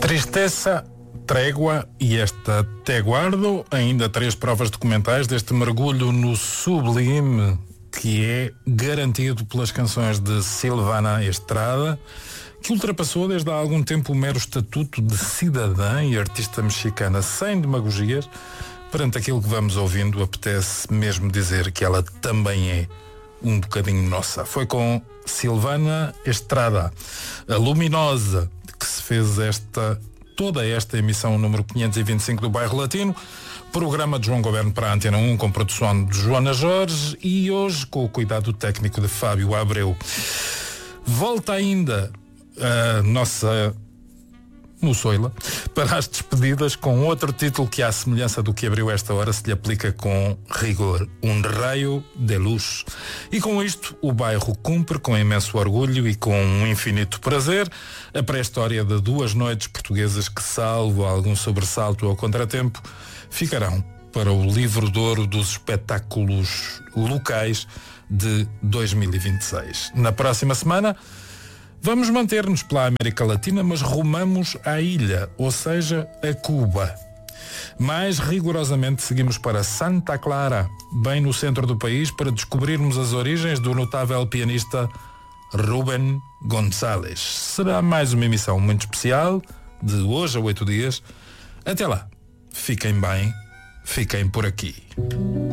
Tristeza, trégua e esta Te Guardo, ainda 3 provas documentais deste mergulho no sublime que é garantido pelas canções de Silvana Estrada, que ultrapassou desde há algum tempo o mero estatuto de cidadã e artista mexicana sem demagogias. Perante aquilo que vamos ouvindo, apetece mesmo dizer que ela também é um bocadinho nossa. Foi com Silvana Estrada, a luminosa, que se fez toda esta emissão número 525 do Bairro Latino, programa de João Goberno para a Antena 1, com produção de Joana Jorge e hoje com o cuidado técnico de Fábio Abreu. Volta ainda a nossa moçoila para as despedidas com outro título que, à semelhança do que abriu esta hora, se lhe aplica com rigor: Um Raio de Luz. E com isto o bairro cumpre com imenso orgulho e com um infinito prazer a pré-história de 2 noites portuguesas que, salvo algum sobressalto ou contratempo, ficarão para o livro de ouro dos espetáculos locais de 2026. Na próxima semana vamos manter-nos pela América Latina, mas rumamos à ilha, ou seja, a Cuba. Mais rigorosamente seguimos para Santa Clara, bem no centro do país, para descobrirmos as origens do notável pianista Rubén González. Será mais uma emissão muito especial, de hoje a 8 dias. Até lá, fiquem bem, fiquem por aqui.